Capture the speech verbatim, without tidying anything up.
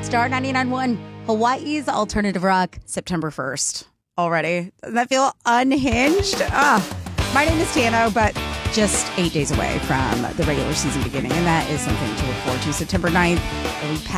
Star ninety-nine point one, Hawaii's alternative rock, September first. Already. Doesn't that feel unhinged? Ah, my name is Tano, but just eight days away from the regular season beginning, and that is something to look forward to. September ninth, we pass